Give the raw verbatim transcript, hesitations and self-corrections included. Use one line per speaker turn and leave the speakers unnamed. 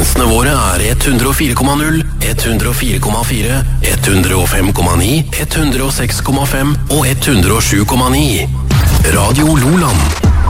Frekvensene våre er ett hundre og fire komma null, ett hundre og fire komma fire, ett hundre og fem komma ni, ett hundre og seks komma fem og ett hundre og sju komma ni. Radio Loland.